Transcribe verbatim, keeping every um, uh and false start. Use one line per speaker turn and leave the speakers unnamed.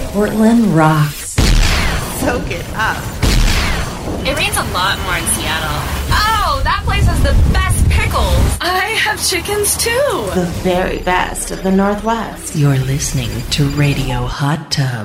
Portland rocks.
Soak it up.
It rains a lot more in Seattle. Oh, that place has the best pickles. I have chickens too.
The very best of the Northwest.
You're listening to Radio Hot Tub.